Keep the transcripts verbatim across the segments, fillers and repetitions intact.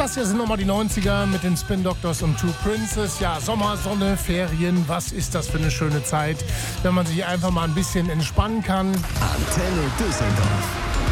Das hier sind nochmal die neunziger mit den Spin Doctors und Two Princes. Ja, Sommer, Sonne, Ferien, was ist das für eine schöne Zeit, wenn man sich einfach mal ein bisschen entspannen kann. Antenne Düsseldorf.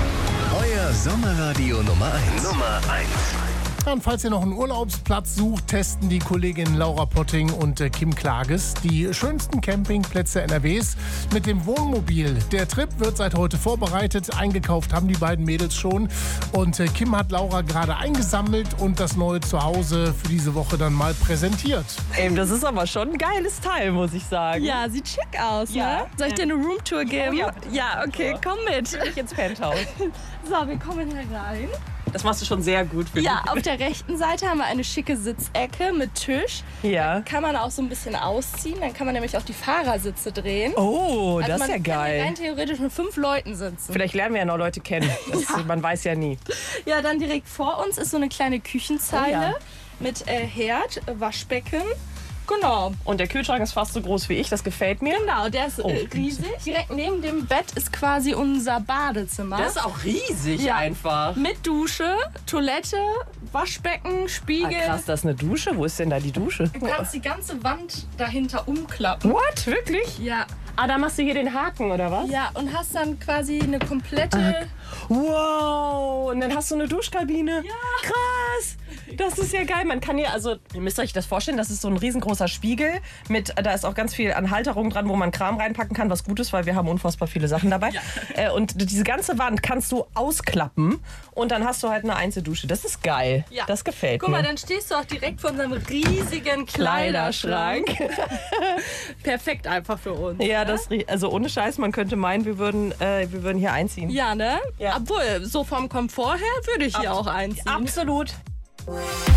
Euer Sommerradio Nummer eins. Nummer eins. Ja, und falls ihr noch einen Urlaubsplatz sucht, testen die Kolleginnen Laura Potting und äh, Kim Klages die schönsten Campingplätze N R Ws mit dem Wohnmobil. Der Trip wird seit heute vorbereitet. Eingekauft haben die beiden Mädels schon. Und äh, Kim hat Laura gerade eingesammelt und das neue Zuhause für diese Woche dann mal präsentiert. Ey, das ist aber schon ein geiles Teil, muss ich sagen. Ja, sieht schick aus, Ja. ne? Soll ich dir eine Roomtour geben? Oh ja. Ja, okay, komm mit. Ich ins Penthouse. So, wir kommen hier rein. Das machst du schon sehr gut, finde Ja, auf der rechten Seite haben wir eine schicke Sitzecke mit Tisch. ich. Ja. Kann man auch so ein bisschen ausziehen, dann kann man nämlich auch die Fahrersitze drehen. Oh, Also das ist man ja kann geil. rein theoretisch mit fünf Leuten sitzen. Vielleicht lernen wir ja noch Leute kennen. Das, Man weiß ja nie. Ja, dann direkt vor uns ist so eine kleine Küchenzeile Oh ja. mit äh, Herd, Waschbecken. Genau. Und der Kühlschrank ist fast so groß wie ich, das gefällt mir. Genau, der ist Oh. äh, riesig. Direkt neben dem Bett ist quasi unser Badezimmer. Das ist auch riesig Ja. einfach. Mit Dusche, Toilette, Waschbecken, Ah, Spiegel. krass, das ist eine Dusche. Wo ist denn da die Dusche? Du kannst die ganze Wand dahinter umklappen. What? Wirklich? Ja. Ah, da machst du hier den Haken, oder was? Ja, und hast dann quasi eine komplette... Wow, und dann hast du eine Duschkabine. Ja. Krass. Das ist ja geil. Man kann hier, also, ihr müsst euch das vorstellen, das ist so ein riesengroßer Spiegel. Mit, da ist auch ganz viel an Halterungen dran, wo man Kram reinpacken kann, was gut ist, weil wir haben unfassbar viele Sachen dabei. Ja. Äh, und diese ganze Wand kannst du ausklappen und dann hast du halt eine Einzeldusche. Das ist geil. Ja. Das gefällt Guck mir. mal, dann stehst du auch direkt vor unserem riesigen Kleiderschrank. Perfekt einfach für uns. Ja, ne? das, rie- also ohne Scheiß, man könnte meinen, wir würden, äh, wir würden hier einziehen. Ja, ne? Ja. Obwohl, so vom Komfort her würde ich hier auch einziehen. Absolut.